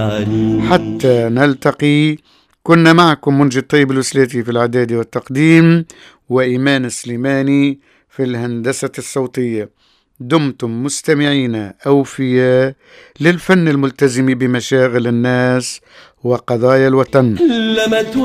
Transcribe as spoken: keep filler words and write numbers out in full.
حتى نلتقي، كنا معكم منجي الطيب الوسلاتي في الإعداد والتقديم، وإيمان السليماني في الهندسة الصوتية. دمتم مستمعين أوفياء للفن الملتزم بمشاغل الناس وقضايا الوطن.